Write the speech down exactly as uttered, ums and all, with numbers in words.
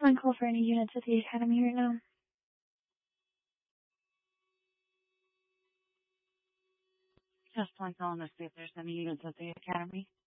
On call for any units at the academy right now. Just one calling to see if there's any units at the academy.